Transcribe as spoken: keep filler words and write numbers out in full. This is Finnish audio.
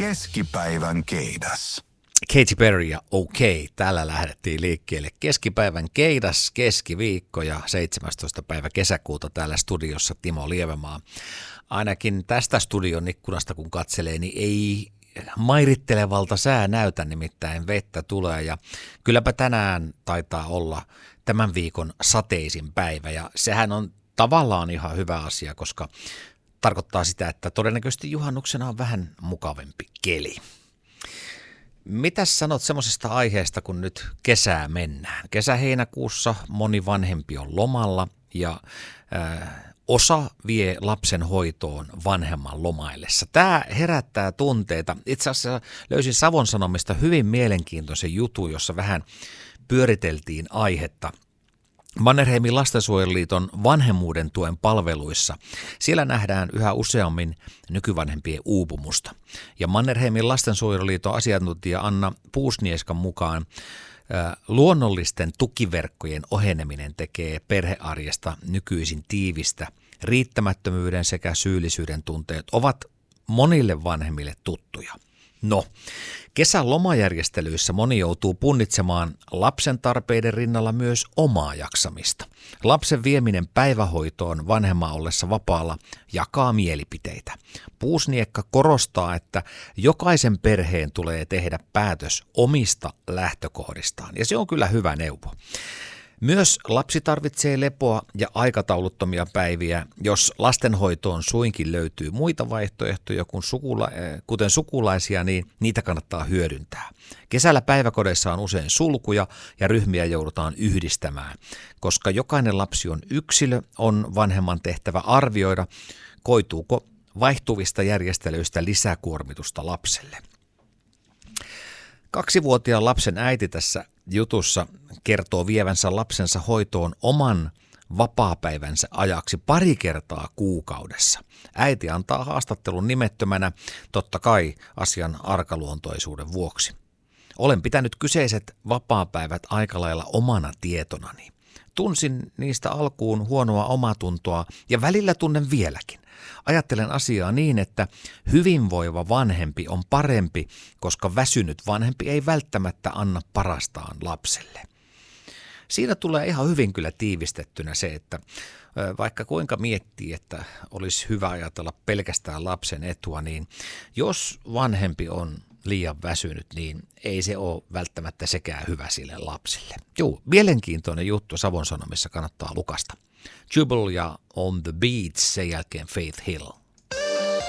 Keskipäivän keidas. Katy Perry ja OK. Täällä lähdettiin liikkeelle. Keskipäivän keidas, keskiviikko ja seitsemästoista päivä kesäkuuta täällä studiossa Timo Lievemaa. Ainakin tästä studion ikkunasta kun katselee, niin ei mairittelevalta sää näytä, nimittäin vettä tulee. Ja kylläpä tänään taitaa olla tämän viikon sateisin päivä ja sehän on tavallaan ihan hyvä asia, koska tarkoittaa sitä, että todennäköisesti juhannuksena on vähän mukavempi keli. Mitäs sanot semmoisesta aiheesta, kun nyt kesää mennään? Kesä-heinäkuussa moni vanhempi on lomalla ja äh, osa vie lapsen hoitoon vanhemman lomaillessa. Tämä herättää tunteita. Itse asiassa löysin Savon Sanomista hyvin mielenkiintoisen jutun, jossa vähän pyöriteltiin aihetta. Mannerheimin lastensuojeluliiton vanhemmuuden tuen palveluissa. Siellä nähdään yhä useammin nykyvanhempien uupumusta. Ja Mannerheimin lastensuojeluliiton asiantuntija Anna Puusnieskan mukaan ä, luonnollisten tukiverkkojen oheneminen tekee perhearjesta nykyisin tiivistä. Riittämättömyyden sekä syyllisyyden tunteet ovat monille vanhemmille tuttuja. No, kesän lomajärjestelyissä moni joutuu punnitsemaan lapsen tarpeiden rinnalla myös omaa jaksamista. Lapsen vieminen päivähoitoon vanhemman ollessa vapaalla jakaa mielipiteitä. Puusniekka korostaa, että jokaisen perheen tulee tehdä päätös omista lähtökohdistaan, ja se on kyllä hyvä neuvo. Myös lapsi tarvitsee lepoa ja aikatauluttomia päiviä, jos lastenhoitoon suinkin löytyy muita vaihtoehtoja kuin sukula- kuten sukulaisia, niin niitä kannattaa hyödyntää. Kesällä päiväkodeissa on usein sulkuja ja ryhmiä joudutaan yhdistämään. Koska jokainen lapsi on yksilö, on vanhemman tehtävä arvioida, koituuko vaihtuvista järjestelyistä lisäkuormitusta lapselle. Kaksivuotiaan lapsen äiti tässä jutussa kertoo vievänsä lapsensa hoitoon oman vapaapäivänsä ajaksi pari kertaa kuukaudessa. Äiti antaa haastattelun nimettömänä, totta kai asian arkaluontoisuuden vuoksi. Olen pitänyt kyseiset vapaapäivät aika lailla omana tietonani. Tunsin niistä alkuun huonoa omatuntoa ja välillä tunnen vieläkin. Ajattelen asiaa niin, että hyvinvoiva vanhempi on parempi, koska väsynyt vanhempi ei välttämättä anna parastaan lapselle. Siinä tulee ihan hyvin kyllä tiivistettynä se, että vaikka kuinka miettii, että olisi hyvä ajatella pelkästään lapsen etua, niin jos vanhempi on liian väsynyt, niin ei se ole välttämättä sekään hyvä sille lapsille. Joo, mielenkiintoinen juttu Savon Sanomissa kannattaa lukasta. Jubal ja On the Beach, sen jälkeen Faith Hill.